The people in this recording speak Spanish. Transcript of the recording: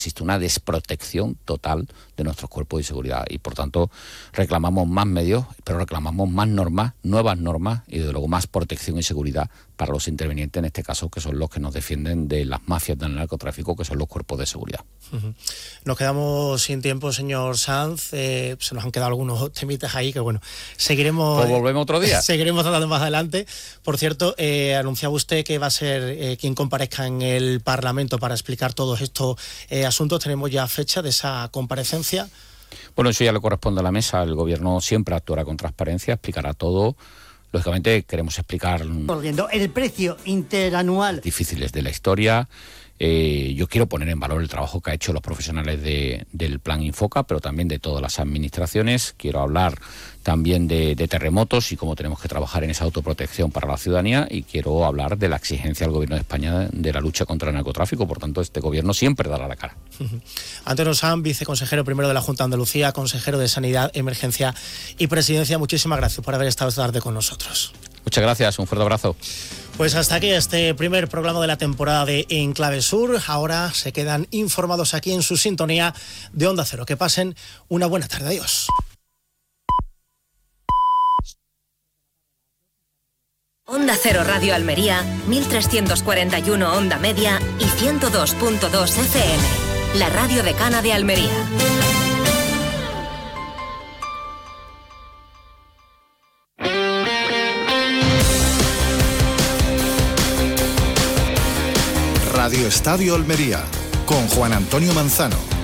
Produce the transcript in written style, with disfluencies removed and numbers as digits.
existe una desprotección total de nuestros cuerpos de seguridad y, por tanto, reclamamos más medios, pero reclamamos más normas, nuevas normas y, desde luego, más protección y seguridad para los intervinientes, en este caso, que son los que nos defienden de las mafias del narcotráfico, que son los cuerpos de seguridad. Nos quedamos sin tiempo, señor Sanz. Se nos han quedado algunos temitas ahí que, bueno, seguiremos... Pues volvemos otro día. Seguiremos hablando más adelante. Por cierto, anunciaba usted que va a ser quien comparezca en el Parlamento para explicar todos estos asuntos. ¿Tenemos ya fecha de esa comparecencia? Bueno, eso ya le corresponde a la mesa. El Gobierno siempre actuará con transparencia, explicará todo. Lógicamente queremos explicar... Volviendo, el precio interanual... ...difíciles de la historia. Yo quiero poner en valor el trabajo que han hecho los profesionales del Plan Infoca, pero también de todas las administraciones. Quiero hablar también de terremotos y cómo tenemos que trabajar en esa autoprotección para la ciudadanía, y quiero hablar de la exigencia al Gobierno de España de la lucha contra el narcotráfico. Por tanto, este Gobierno siempre dará la cara. Antonio Sanz, viceconsejero primero de la Junta de Andalucía, consejero de Sanidad, Emergencia y Presidencia, muchísimas gracias por haber estado esta tarde con nosotros. Muchas gracias, un fuerte abrazo. Pues hasta aquí este primer programa de la temporada de En Clave Sur. Ahora se quedan informados aquí en su sintonía de Onda Cero. Que pasen una buena tarde. Adiós. Onda Cero Radio Almería, 1341 Onda Media y 102.2 FM. La radio decana de Almería. Radio Estadio Almería, con Juan Antonio Manzano.